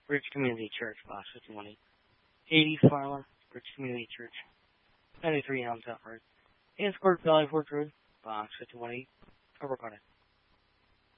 Rich Community Church, Box 5180. 80 Farmer, Rich Community Church, 93 Elm Top Road, and Squirt Valley Forge Road, Box 5180, Upper Carter.